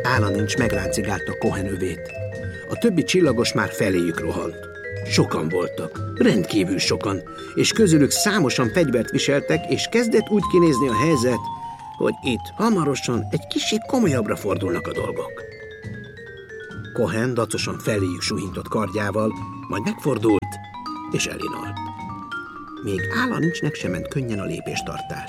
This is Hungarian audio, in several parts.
Állanincs megráncigálta Cohen övét. A többi csillagos már feléjük rohant. Sokan voltak, rendkívül sokan, és közülük számosan fegyvert viseltek, és kezdett úgy kinézni a helyzet, hogy itt hamarosan egy kicsit komolyabbra fordulnak a dolgok. Cohen dacosan feléjük suhintott kardjával, majd megfordult, és elinalt. Még Állanincsnek sem ment könnyen a lépéstartás.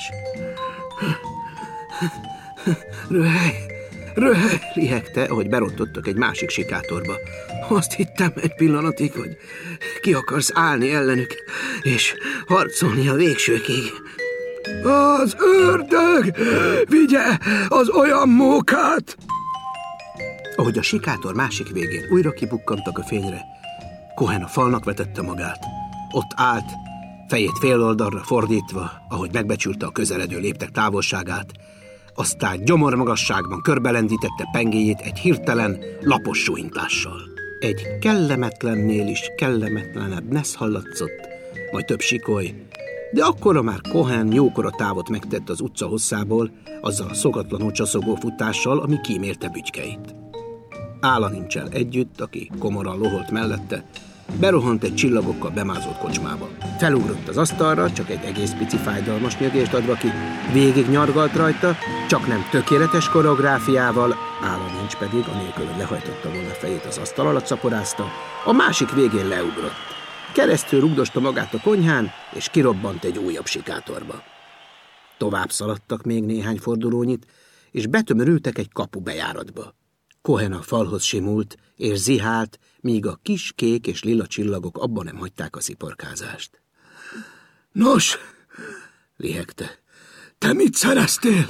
Röhely, lihegte, ahogy berontottak egy másik sikátorba. Azt hittem egy pillanatig, hogy ki akarsz állni ellenük, és harcolni a végsőkig. Az ördög vigye az olyan mókát! Ahogy a sikátor másik végén újra kibukkantak a fényre, Cohen a falnak vetette magát. Ott állt, fejét féloldalra fordítva, ahogy megbecsülte a közeledő léptek távolságát, aztán gyomormagasságban körbelendítette pengéjét egy hirtelen, lapos suhintással. Egy kellemetlennél is kellemetlenebb nesz hallatszott, majd több sikoly, de akkora már Cohen jókora távot megtett az utca hosszából, azzal a szokatlanul csaszogó futással, ami kímérte bütykeit. Állanincsel együtt, aki komoran loholt mellette, berohant egy csillagokkal bemázott kocsmába. Felugrott az asztalra, csak egy egész pici fájdalmas nyögést adva ki, végig nyargalt rajta, csak nem tökéletes koreográfiával, Állanincs pedig, anélkül, hogy lehajtotta volna fejét, az asztal alatt szaporázta, a másik végén leugrott. Keresztül rugdosta magát a konyhán, és kirobbant egy újabb sikátorba. Tovább szaladtak még néhány fordulónyit, és betömörültek egy kapu bejáratba. Cohen a falhoz simult, és zihált, míg a kis kék és lila csillagok abban nem hagyták a sziporkázást. Nos, lihegte, te mit szereztél?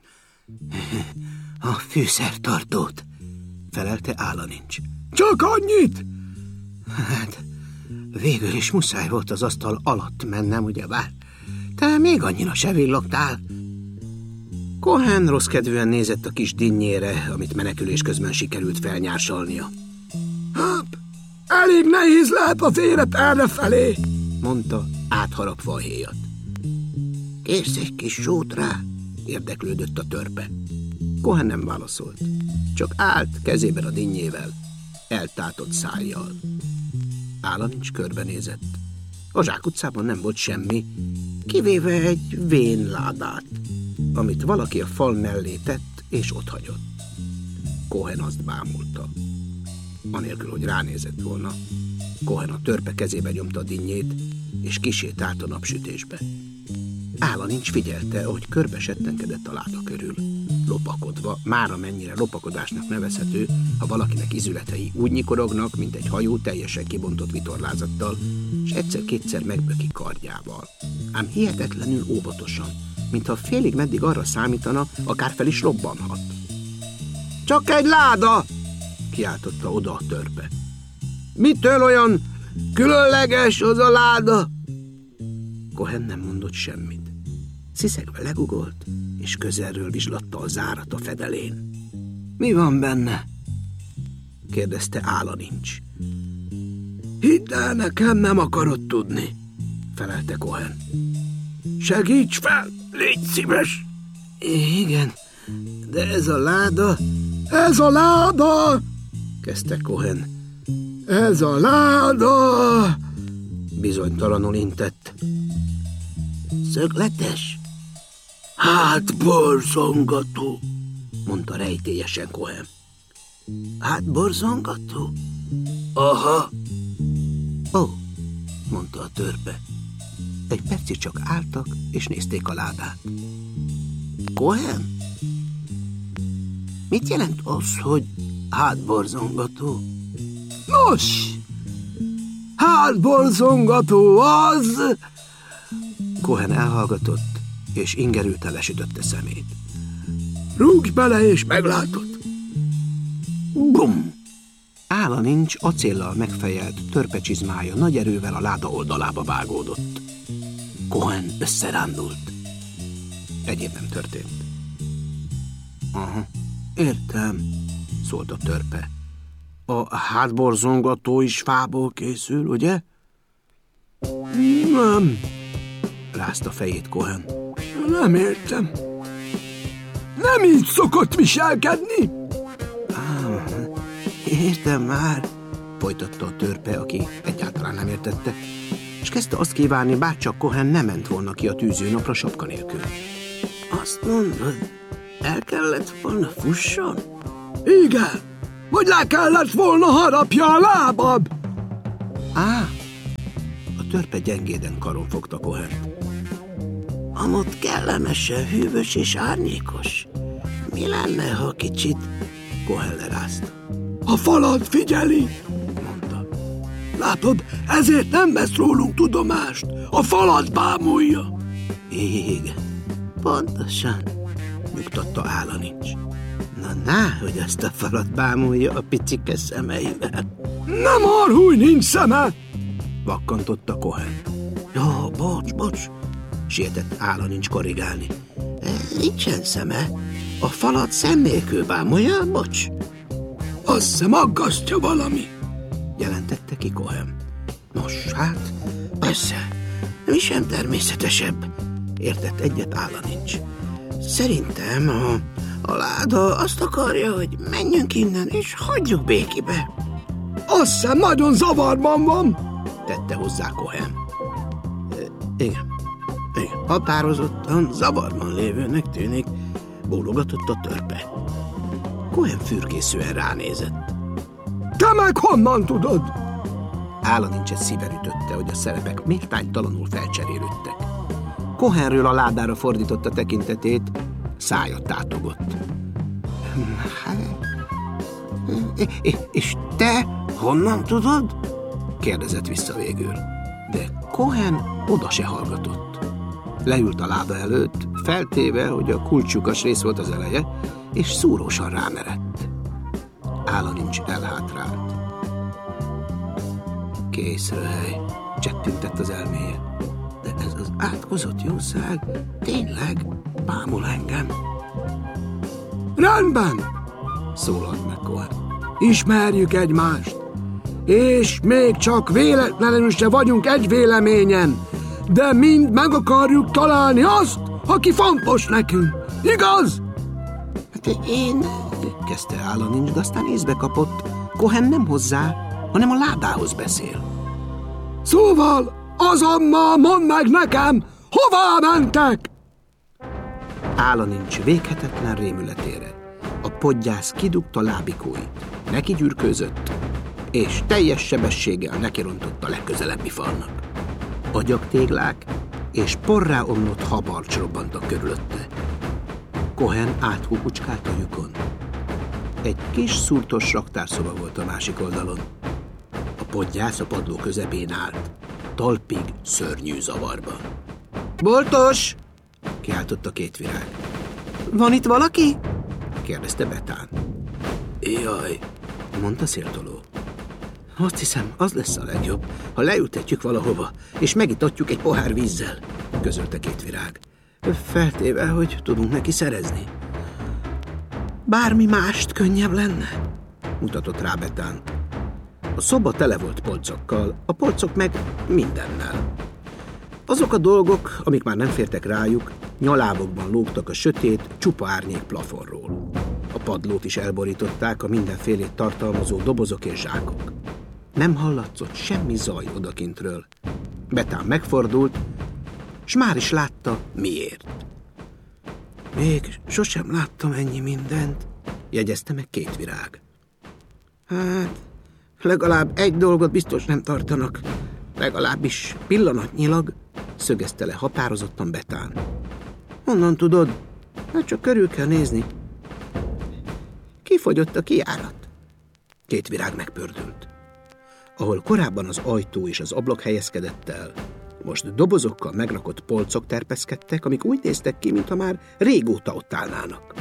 A fűszertartót, felelte Állanincs. Csak annyit? Hát, végül is muszáj volt az asztal alatt mennem, ugyebár. Te még annyira se villogtál. Cohen rosszkedvűen nézett a kis dinnyére, amit menekülés közben sikerült felnyársalnia. Hát, elég nehéz lehet az élet errefelé, mondta, átharapva a héjat. Kérsz egy kis sót rá? Érdeklődött a törpe. Cohen nem válaszolt, csak állt kezében a dinnyével, eltátott szájjal. Állanincs körbenézett. A zsákutcában nem volt semmi, kivéve egy vén ládát, amit valaki a fal mellé tett és otthagyott. Cohen azt bámulta. Anélkül, hogy ránézett volna, Cohen a törpe kezébe nyomta a dinnyét, és kisétált a napsütésbe. Állanincs figyelte, ahogy körbe settenkedett a láda körül, lopakodva, mára mennyire lopakodásnak nevezhető, ha valakinek izületei úgy nyikorognak, mint egy hajó teljesen kibontott vitorlázattal, és egyszer-kétszer megböki kardjával. Ám hihetetlenül óvatosan, mintha félig meddig arra számítana, akár fel is robbanhat. Csak egy láda! Kiáltotta oda a törpe. Mitől olyan különleges az a láda? Cohen nem mondott semmit. Sziszegve legugolt, és közelről vizslatta a zárat a fedelén. Mi van benne? Kérdezte Állanincs. Hidd el, nekem nem akarod tudni, felelte Cohen. Segíts fel, légy szíves! Igen, de ez a láda... Ez a láda! Kezdte Cohen. Ez a láda! Bizonytalanul intett. Szögletes? Hát borzongató, mondta rejtélyesen Cohen. Hát borzongató? Aha. Ó, mondta a törpe. Egy percig csak álltak, és nézték a ládát. Cohen? Mit jelent az, hogy hátborzongató? Nos, hátborzongató az... Cohen elhallgatott, és ingerülten lesütötte szemét. Rúgj bele, és meglátod. Bum! Állanincs acéllal megfejelt törpecsizmája nagy erővel a láda oldalába vágódott. Cohen összerándult. Egyéb nem történt. Aha, értem, szólt a törpe. A hátborzongató is fából készül, ugye? Nem, rázta fejét Cohen. Nem értem. Nem így szokott viselkedni? Értem már, folytatta a törpe, aki egyáltalán nem értette, és kezdte azt kívánni, bárcsak Cohen nem ment volna ki a tűzőnapra sapka nélkül. Azt mondod, el kellett volna fusson? Igen, vagy le kellett volna harapja a lábad. Á, a törpe gyengéden karon fogta Cohent. Amott kellemesen hűvös és árnyékos. Mi lenne, ha kicsit? Cohen lerázta. A falat figyeli, mondta. Látod, ezért nem vesz rólunk tudomást. A falat bámulja. Igen, pontosan, nyugtatta Állanincs. Na, hogy azt a falat bámulja a picike szemeivel. Nem arhúj, nincs szeme! Vakkantotta Cohen. Jó, bocs, sietett Állanincs korrigálni. Nincsen szeme. A falat szem nélkül bámulja, bocs. Azt hiszem aggasztja valami, jelentette ki Cohen. Nos, hát, persze, mi sem természetesebb, értett egyet Állanincs. Szerintem a láda azt akarja, hogy menjünk innen, és hagyjuk békébe. Azt hiszem nagyon zavarban van, tette hozzá Cohen. Igen, határozottan zavarban lévőnek tűnik, bólogatott a törpe. Cohen fürkészően ránézett. Te meg honnan tudod? Állanincset szíven ütötte, hogy a szerepek méltánytalanul felcserélődtek. Cohenről a ládára fordította tekintetét, szája tátogott. És te honnan tudod? Kérdezett vissza végül. De Cohen oda se hallgatott. Leült a láda előtt, feltéve, hogy a kulcslyukas rész volt az eleje, és szúrósan rámerett. Állanincs elhátrált. Kész, röhely, csettintett az elméje. De ez az átkozott jószág tényleg bámul engem. Rendben, szólalt meg Cohen. Ismerjük egymást, és még csak véletlenül se vagyunk egy véleményen, de mind meg akarjuk találni azt, aki fontos nekünk. Igaz? Hát én... kezdte Állanincs, de aztán észbe kapott. Cohen nem hozzá, hanem a ládához beszél. Szóval azonnal mondd meg nekem, hová mentek? Állanincs véghetetlen rémületére a podgyász kidugta lábikóit, neki gyűrkőzött, és teljes sebességgel nekirontott a legközelebbi falnak. Agyagtéglák és porrá omlott habarcs robbantak körülötte. Cohen áthukucskált a lyukon. Egy kis szúrtos raktárszoba volt a másik oldalon. A podgyász a padló közepén állt, talpig szörnyű zavarban. Boltos! Kiáltott a Kétvirág. Van itt valaki? Kérdezte Betán. Jaj, mondta Széltoló. Azt hiszem, az lesz a legjobb, ha leültetjük valahova, és megitatjuk egy pohár vízzel, közölte Kétvirág. Feltéve, hogy tudunk neki szerezni. Bármi mást könnyebb lenne, mutatott rá Betán. A szoba tele volt polcokkal, a polcok meg mindennel. Azok a dolgok, amik már nem fértek rájuk, nyalábokban lógtak a sötét, csupa árnyék plafonról. A padlót is elborították a mindenfélét tartalmazó dobozok és zsákok. Nem hallatszott semmi zaj odakintről. Betán megfordult, s már is látta, miért. Még sosem láttam ennyi mindent, jegyezte meg Kétvirág. Hát, legalább egy dolgot biztos nem tartanak, legalábbis pillanatnyilag, szögezte le határozottan Betán. Honnan tudod? Hát csak körül kell nézni. Kifogyott a kijárat. Kétvirág megpördült. Ahol korábban az ajtó és az ablak helyezkedett el, most dobozokkal megrakott polcok terpeszkedtek, amik úgy néztek ki, mintha már régóta ott állnának.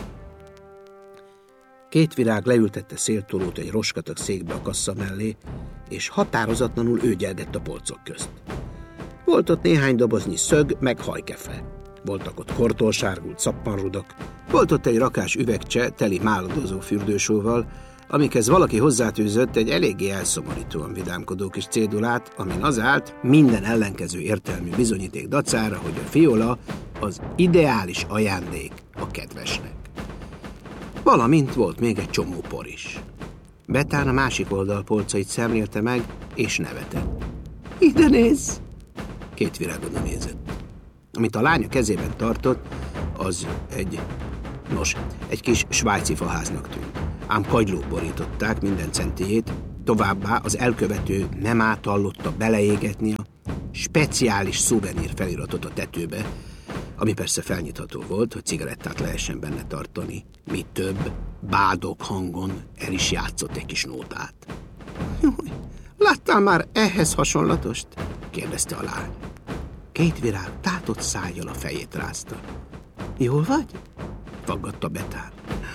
Kétvirág leültette Széltolót egy roskatag székbe a kassa mellé, és határozatlanul őgyelgett a polcok közt. Volt ott néhány doboznyi szög, meg hajkefe. Voltak ott kortolsárgult szappanrudak, volt ott egy rakás üvegcse teli máladozó fürdősóval, amikhez valaki hozzátűzött egy eléggé elszomorítóan vidámkodó kis cédulát, amin az állt minden ellenkező értelmű bizonyíték dacára, hogy a fiola az ideális ajándék a kedvesnek. Valamint volt még egy csomó por is. Betán a másik oldal polcait szemlélte meg, és nevetett. Ide nézz! Két virág oda nézett. Amit a lánya kezében tartott, az egy kis svájci faháznak tűnt. Ám kagylók borították minden centijét, továbbá az elkövető nem átallotta beleégetni a speciális szuvenír feliratot a tetőbe, ami persze felnyitható volt, hogy cigarettát lehessen benne tartani. Mi több, bádog hangon el is játszott egy kis nótát. Láttál már ehhez hasonlatost? Kérdezte a lány. Két virág tátott szájjal a fejét rázta. Jól vagy? Faggatta Betán.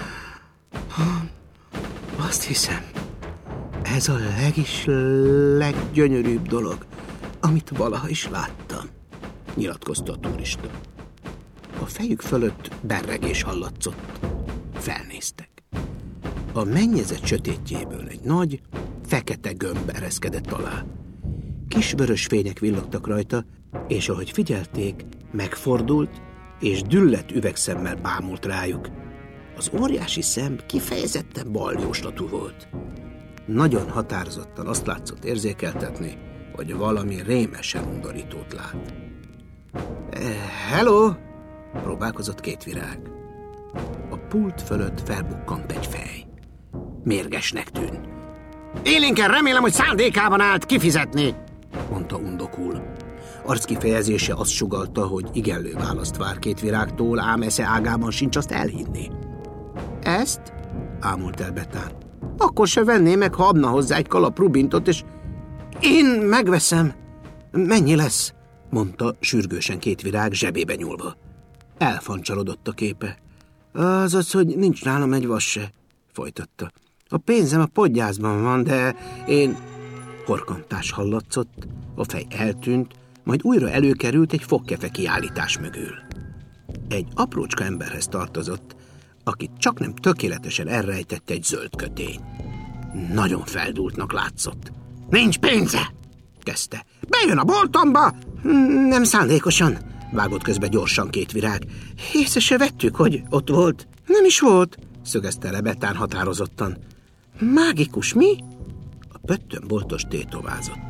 Azt hiszem, ez a leggyönyörűbb dolog, amit valaha is láttam, nyilatkozta a turista. A fejük fölött berregés hallatszott. Felnéztek. A mennyezet sötétjéből egy nagy, fekete gömb ereszkedett alá. Kis vörös fények villogtak rajta, és ahogy figyelték, megfordult, és düllett üvegszemmel bámult rájuk. Az óriási szem kifejezetten baljóslatú volt. Nagyon határozottan azt látszott érzékeltetni, hogy valami rémesen undorítót lát. Hello! Próbálkozott két virág. A pult fölött felbukkant egy fej. Mérgesnek tűnt. Élénken remélem, hogy szándékában állt kifizetni, mondta undokul. Arckifejezése azt sugallta, hogy igenlő választ vár két virágtól, ám esze ágában sincs azt elhinni. Ezt? Ámult el Betán. Akkor se venné meg, ha adna hozzá egy kalap rubintot, és én megveszem. Mennyi lesz? Mondta sürgősen két virág zsebébe nyúlva. Elfancsalodott a képe. Azaz, hogy nincs nálam egy vas se, folytatta. A pénzem a podgyászban van, de én... Horkantás hallatszott, a fej eltűnt, majd újra előkerült egy fogkefe kiállítás mögül. Egy aprócska emberhez tartozott, akit csaknem tökéletesen elrejtett egy zöld kötény. Nagyon feldúltnak látszott. Nincs pénze, kezdte. Bejön a boltomba! Nem szándékosan, vágott közbe gyorsan két virág. Észre se vettük, hogy ott volt. Nem is volt, szögezte le Betán határozottan. Mágikus, mi? A pöttömboltos tétovázott.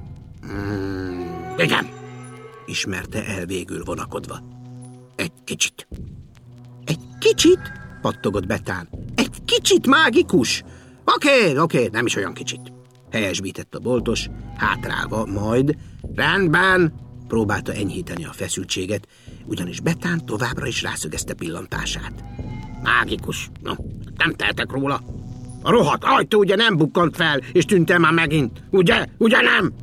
Igen, ismerte el végül vonakodva. Egy kicsit. Egy kicsit? Pattogott Betán. Egy kicsit mágikus? Oké, nem is olyan kicsit. Helyesbített a boltos, hátrálva, majd rendben, próbálta enyhíteni a feszültséget, ugyanis Betán továbbra is rászögezte pillantását. Mágikus, nem tehetek róla. A rohadt ajtó ugye nem bukkant fel, és tűnt el már megint, ugye nem?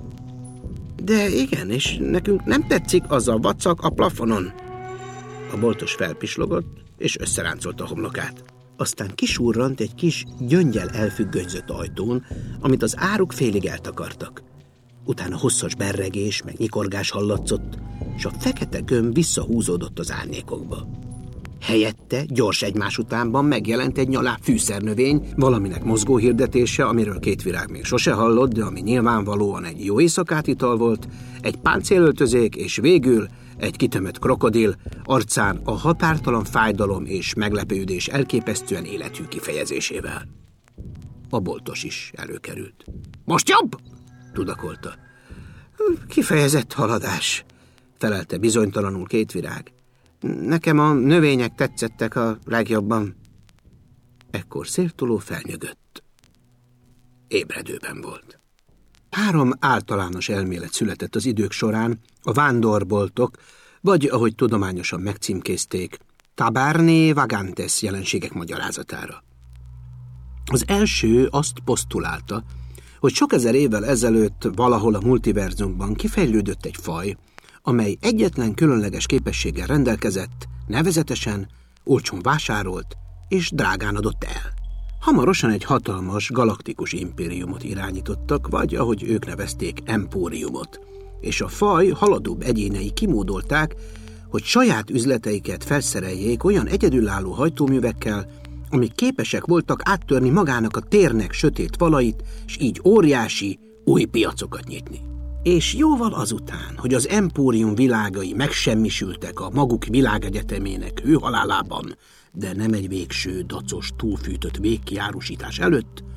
De igen, és nekünk nem tetszik az a vacak a plafonon. A boltos felpislogott, és összeráncolta a homlokát. Aztán kisurrant egy kis, gyöngyel elfüggönyzött ajtón, amit az áruk félig eltakartak. Utána hosszas berregés, meg nyikorgás hallatszott, és a fekete gömb visszahúzódott az árnyékokba. Helyette gyors egymás utánban megjelent egy nyalá fűszernövény, valaminek mozgó hirdetése, amiről két virág még sose hallott, de ami nyilvánvalóan egy jó éjszakát ital volt, egy páncélöltözék, és végül egy kitömött krokodil, arcán a határtalan fájdalom és meglepődés elképesztően élethű kifejezésével. A boltos is előkerült. Most jobb? Tudakolta. Kifejezett haladás, felelte bizonytalanul két virág. Nekem a növények tetszettek a legjobban. Ekkor Széltoló felnyögött. Ébredőben volt. 3 általános elmélet született az idők során, a vándorboltok, vagy ahogy tudományosan megcímkézték, tabernae vagantes jelenségek magyarázatára. Az első azt posztulálta, hogy sok ezer évvel ezelőtt valahol a multiverzumban kifejlődött egy faj, amely egyetlen különleges képességgel rendelkezett, nevezetesen olcsón vásárolt és drágán adott el. Hamarosan egy hatalmas, galaktikus impériumot irányítottak, vagy ahogy ők nevezték, empóriumot, és a faj haladóbb egyénei kimódolták, hogy saját üzleteiket felszereljék olyan egyedülálló hajtóművekkel, amik képesek voltak áttörni magának a térnek sötét falait, és így óriási, új piacokat nyitni. És jóval azután, hogy az empórium világai megsemmisültek a maguk világegyetemének hőhalálában, de nem egy végső, dacos, túlfűtött végkiárusítás előtt,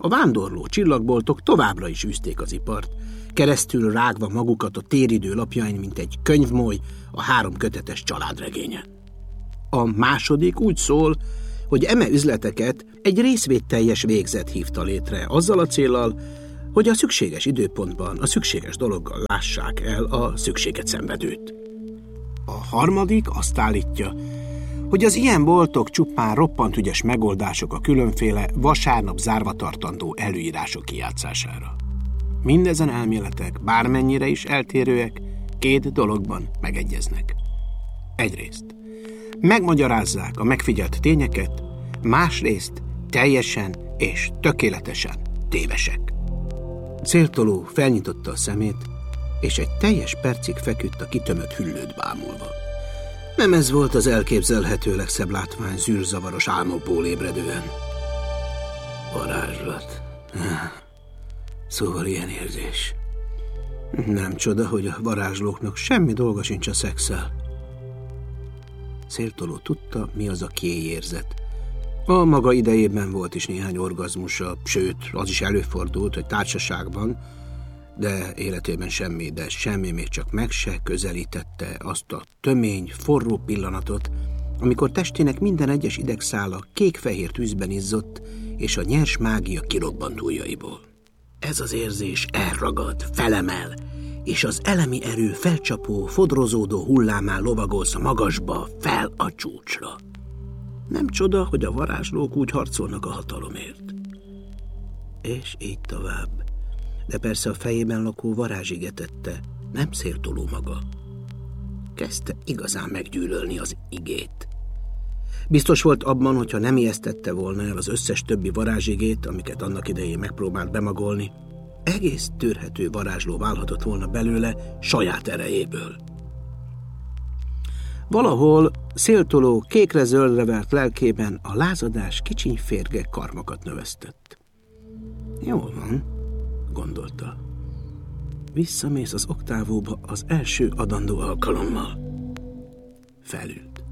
A vándorló csillagboltok továbbra is űzték az ipart, keresztül rágva magukat a téridő lapjain, mint egy könyvmoly a 3 kötetes családregénye. A második úgy szól, hogy eme üzleteket egy részvédteljes végzet hívta létre, azzal a céllal, hogy a szükséges időpontban a szükséges dologgal lássák el a szükséget szenvedőt. A harmadik azt állítja, hogy az ilyen boltok csupán roppant ügyes megoldások a különféle vasárnap zárva tartandó előírások kijátszására. Mindezen elméletek, bármennyire is eltérőek, 2 dologban megegyeznek. Egyrészt megmagyarázzák a megfigyelt tényeket, másrészt teljesen és tökéletesen tévesek. Széltoló felnyitotta a szemét, és egy teljes percig feküdt a kitömött hüllőt bámulva. Nem ez volt az elképzelhető legszebb látvány zűrzavaros álmokból ébredően. Varázslat. Szóval ilyen érzés. Nem csoda, hogy a varázslóknak semmi dolga sincs a szexszel. Széltoló tudta, mi az a kéjérzet. A maga idejében volt is néhány orgazmusa, sőt, az is előfordult, hogy társaságban, de életében semmi még csak meg se közelítette azt a tömény, forró pillanatot, amikor testének minden egyes idegszála kék-fehér tűzben izzott, és a nyers mágia kirobbant ujjaiból. Ez az érzés elragad, felemel, és az elemi erő felcsapó, fodrozódó hullámán lovagolsz a magasba, fel a csúcsra. Nem csoda, hogy a varázslók úgy harcolnak a hatalomért. És így tovább. De persze a fejében lakó varázs etette, nem Széltoló maga. Kezdte igazán meggyűlölni az igét. Biztos volt abban, hogyha nem ijesztette volna el az összes többi varázsigét, amiket annak idején megpróbált bemagolni, egész tűrhető varázsló válhatott volna belőle saját erejéből. Valahol Széltoló kékre-zöldre vert lelkében a lázadás kicsiny férge karmokat növesztett. Jól van, gondolta. Visszamész az oktávóba az első adandó alkalommal. Felült.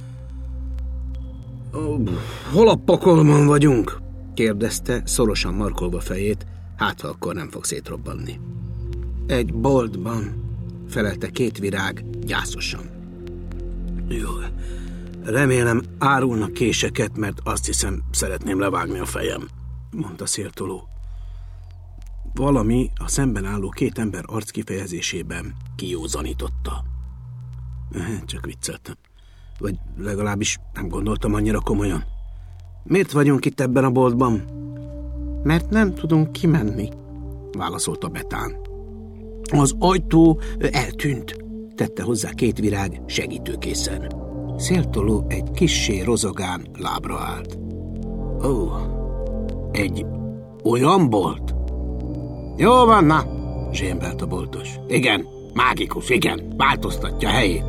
Hol a pokolban vagyunk? Kérdezte, szorosan markolva fejét, hát ha akkor nem fog szétrobbanni. Egy boltban, felelte 2 virág gyászosan. Jó, remélem árulnak késeket, mert azt hiszem, szeretném levágni a fejem, mondta Széltoló. Valami a szemben álló 2 ember arckifejezésében kijózanította. Csak vicceltem. Vagy legalábbis nem gondoltam annyira komolyan. Miért vagyunk itt ebben a boltban? Mert nem tudunk kimenni, válaszolta Betán. Az ajtó eltűnt, tette hozzá 2 virág segítőkészen. Széltoló egy kissé rozogán lábra állt. Ó, egy olyan bolt? Jó van, na, zsémbelt a boltos. Igen, mágikus, igen, változtatja helyét.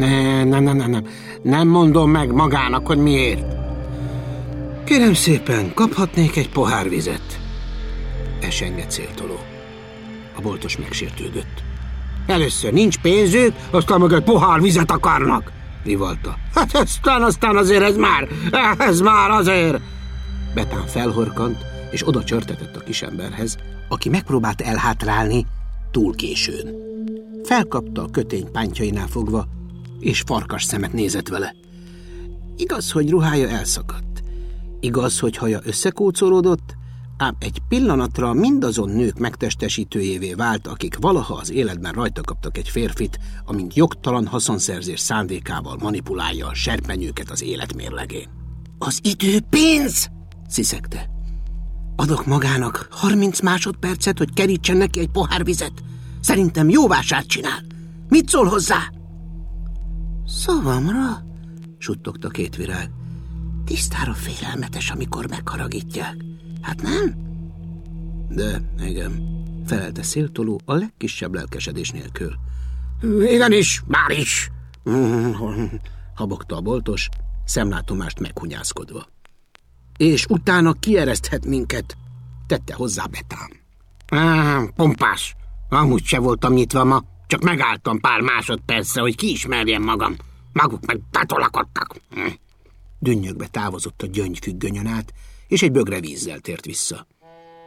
Nem mondom meg magának, hogy miért. Kérem szépen, kaphatnék egy pohár vizet? Esengett Széltoló. A boltos megsértődött. Először nincs pénzük, aztán meg egy pohár vizet akarnak, rivalta. Hát aztán azért ez már azért. Betán felhorkant, és oda csörtetett a kisemberhez, aki megpróbált elhátrálni túl későn. Felkapta a kötény pántjainál fogva, és farkas szemet nézett vele. Igaz, hogy ruhája elszakadt. Igaz, hogy haja összekócolódott, ám egy pillanatra mindazon nők megtestesítőjévé vált, akik valaha az életben rajta kaptak egy férfit, amint jogtalan haszonszerzés szándékával manipulálja a serpenyőket az élet mérlegén. Az idő pénz! Sziszegte. Adok magának 30 másodpercet, hogy kerítsen neki egy pohár vizet. Szerintem jó vásárt csinál. Mit szól hozzá? Szavamra, suttogta 2 virág. Tisztára félelmetes, amikor megharagítják. Hát nem? De, igen, felelte Széltoló a legkisebb lelkesedés nélkül. Igenis, már is! Habogta a boltos, szemlátomást meghunyászkodva. És utána kiereszthet minket, tette hozzá Betán. Pompás, amúgy se voltam nyitva ma, csak megálltam pár másodpercre, hogy kiismerjem magam. Maguk meg betolakodtak. Dünnyögve távozott a gyöngyfüggönyön át, és egy bögre vízzel tért vissza.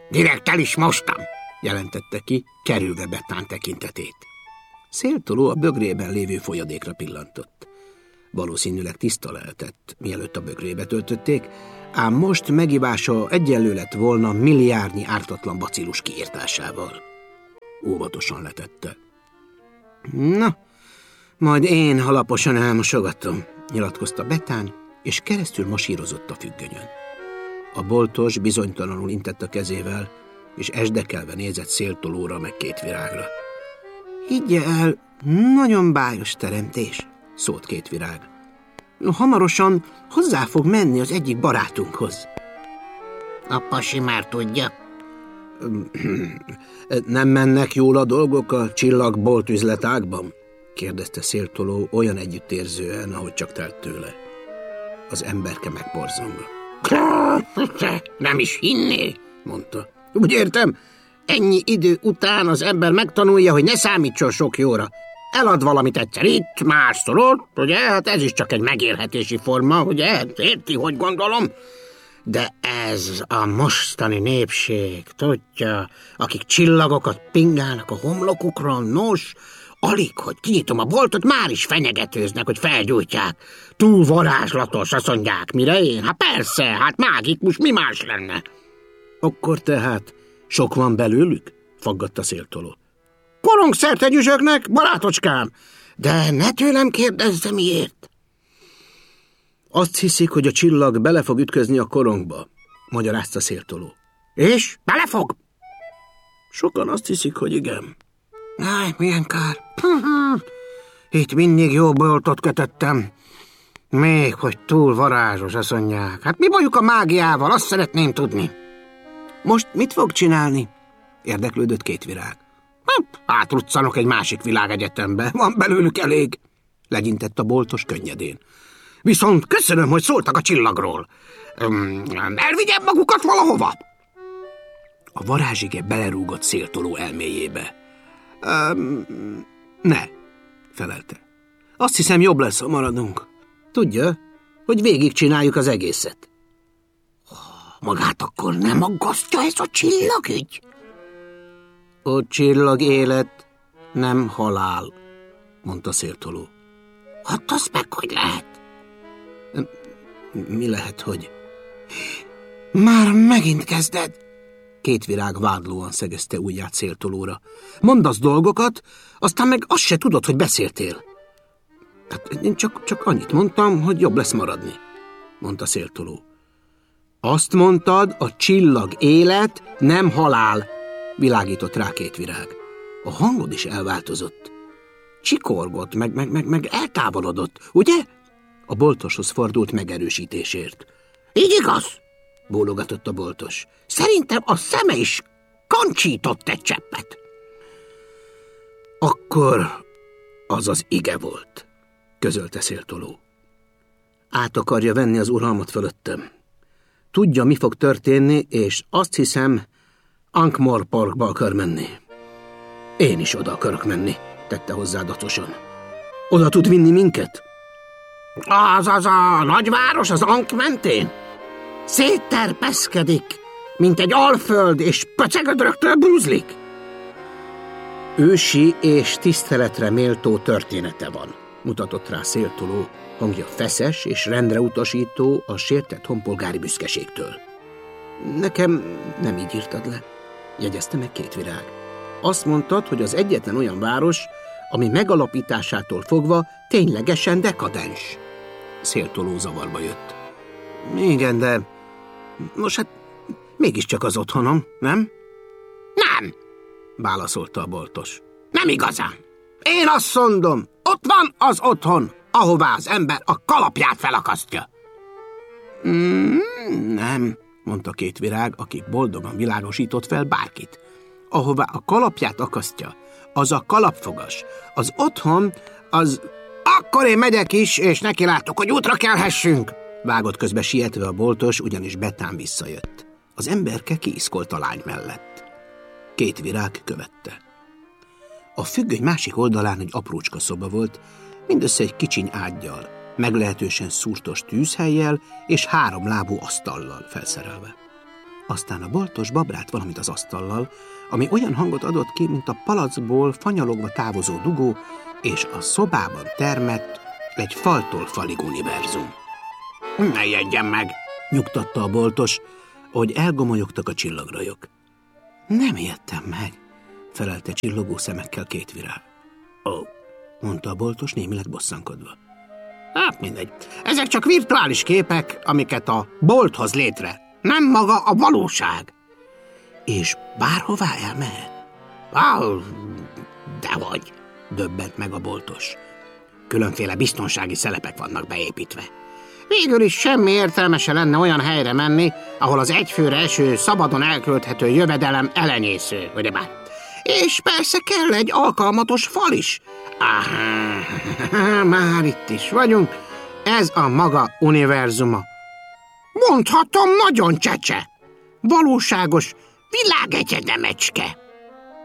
Direkt el is mostam, jelentette ki, kerülve Betán tekintetét. Széltoló a bögrében lévő folyadékra pillantott. Valószínűleg tiszta lehetett, mielőtt a bögrébe töltötték, ám most megivása egyenlő lett volna milliárdnyi ártatlan bacillus kiirtásával. Óvatosan letette. Na, majd én alaposan elmosogatom, nyilatkozta Betán, és keresztül masírozott a függönyön. A boltos bizonytalanul intett a kezével, és esdekelve nézett Széltolóra meg Kétvirágra. Higgye el, nagyon bájos teremtés, szólt Kétvirág. Hamarosan hozzá fog menni az egyik barátunkhoz. A pasi már tudja. Nem mennek jól a dolgok a csillagbolt üzletágban? Kérdezte Széltoló olyan együttérzően, ahogy csak telt tőle. Az emberke megborzongott. Nem is hinné, mondta. Úgy értem, ennyi idő után az ember megtanulja, hogy ne számítson sok jóra. Elad valamit egyszer itt, másszor ott, ugye? Hát ez is csak egy megélhetési forma, ugye? Érti, hogy gondolom? De ez a mostani népség, tudja, akik csillagokat pingálnak a homlokukról, nos, alig, hogy kinyitom a boltot, már is fenyegetőznek, hogy felgyújtják. Túl varázslatos, azt mondják, mire én? Hát persze, hát mágikus, mi más lenne? Akkor tehát sok van belőlük? Faggatta Széltoló. Korongszerte gyüzsögnek, barátocskám, de ne tőlem kérdezze miért. Azt hiszik, hogy a csillag bele fog ütközni a korongba, magyarázta Széltoló. És? Belefog? Sokan azt hiszik, hogy igen. Áj, milyen kár. Itt mindig jó boltot kötöttem. Még hogy túl varázsos, azt mondják. Hát mi bajuk a mágiával, azt szeretném tudni. Most mit fog csinálni? Érdeklődött Kétvirág. Átruccanok egy másik világegyetembe, van belőlük elég, legyintett a boltos könnyedén. Viszont köszönöm, hogy szóltak a csillagról. Elvigyem magukat valahova? A varázsige belerúgott Széltoló elméjébe. Ne, felelte. Azt hiszem, jobb lesz, ha maradunk. Tudja, hogy végigcsináljuk az egészet. Magát akkor nem aggasztja ez a csillagügy? A csillag élet, nem halál, mondta Széltoló. Hát az meg hogy lehet? Mi lehet, hogy? Már megint kezded? Kétvirág vádlóan szegezte ujját Széltolóra. Mondasz dolgokat, aztán meg azt se tudod, hogy beszéltél. Hát én csak annyit mondtam, hogy jobb lesz maradni, mondta Széltoló. Azt mondtad, a csillag élet, nem halál, világított rá Kétvirág. A hangod is elváltozott. Csikorgott, meg eltávolodott, ugye? A boltoshoz fordult megerősítésért. Így igaz, bólogatott a boltos. Szerintem a szeme is kancsított egy cseppet. Akkor az az ige volt, közölte Széltoló. Át akarja venni az uralmat fölöttem. Tudja, mi fog történni, és azt hiszem, Ankh-Morporkba akar menni. Én is oda akarok menni, tette hozzá dacosan. Oda tud vinni minket? Az a nagyváros az Ankh mentén? Szétterpeszkedik, mint egy alföld, és pöcegödröktől bűzlik. Ősi és tiszteletre méltó története van, mutatott rá Széltoló, hangja feszes és rendre utasító a sértett honpolgári büszkeségtől. Nekem nem így írtad le, jegyezte meg Kétvirág. Azt mondtad, hogy az egyetlen olyan város, ami megalapításától fogva ténylegesen dekadens. Széltoló zavarba jött. Igen, de... Nos, hát mégiscsak az otthonom, nem? Nem, válaszolta a boltos. Nem igazán. Én azt mondom, ott van az otthon, ahová az ember a kalapját felakasztja. Nem, mondta Kétvirág, aki boldogan világosított fel bárkit. Ahová a kalapját akasztja, az a kalapfogas. Az otthon, az... Akkor én megyek is, és nekilátok, hogy útra kelhessünk! Vágott közbe sietve a boltos, ugyanis Betán visszajött. Az emberke kiiszkolt a lány mellett. Kétvirág követte. A függöny másik oldalán egy aprócska szoba volt, mindössze egy kicsiny ággyal, meglehetősen szúrtos tűzhellyel és 3 lábú asztallal felszerelve. Aztán a boltos babrált valamit az asztallal, ami olyan hangot adott ki, mint a palacból fanyalogva távozó dugó, és a szobában termett egy faltól falig univerzum. Ne jegyen meg, nyugtatta a boltos, hogy elgomolyogtak a csillagrajok. Nem ijedtem meg, felelte csillogó szemekkel két virág. Ó, mondta a boltos némileg bosszankodva. Hát mindegy, ezek csak virtuális képek, amiket a bolt hoz létre, nem maga a valóság. És bárhová elmehet? Dehogy, döbbent meg a boltos. Különféle biztonsági szelepek vannak beépítve. Végül is semmi értelme se lenne olyan helyre menni, ahol az egyfőre eső, szabadon elkölthető jövedelem elenyésző, ugyebár. És persze kell egy alkalmatos fal is. Már itt is vagyunk. Ez a maga univerzuma. Mondhatom, nagyon csecse. Valóságos világegyedemecske.